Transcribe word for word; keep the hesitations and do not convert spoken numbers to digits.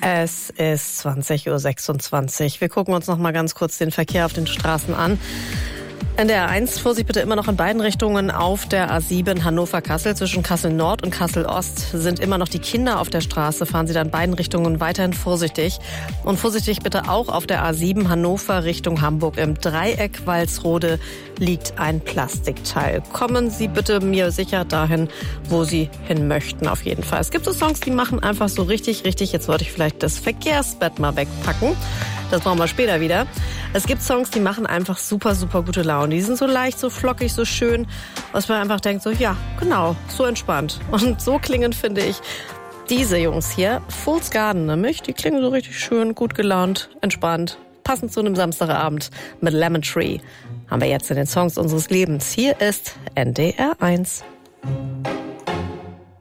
Es ist zwanzig Uhr sechsundzwanzig. Wir gucken uns noch mal ganz kurz den Verkehr auf den Straßen an. In der A eins, Vorsicht bitte immer noch in beiden Richtungen auf der A sieben Hannover-Kassel. Zwischen Kassel-Nord und Kassel-Ost sind immer noch die Kinder auf der Straße. Fahren Sie da in beiden Richtungen weiterhin vorsichtig. Und vorsichtig bitte auch auf der A sieben Hannover Richtung Hamburg. Im Dreieck Walsrode liegt ein Plastikteil. Kommen Sie bitte mir sicher dahin, wo Sie hin möchten, auf jeden Fall. Es gibt so Songs, die machen einfach so richtig, richtig. Jetzt wollte ich vielleicht das Verkehrsbett mal wegpacken. Das brauchen wir später wieder. Es gibt Songs, die machen einfach super, super gute Laune. Die sind so leicht, so flockig, so schön, dass man einfach denkt so, ja, genau, so entspannt. Und so klingen, finde ich, diese Jungs hier, Fool's Garden, nämlich, die klingen so richtig schön, gut gelaunt, entspannt, passend zu einem Samstagabend mit Lemon Tree. Haben wir jetzt in den Songs unseres Lebens. Hier ist N D R eins.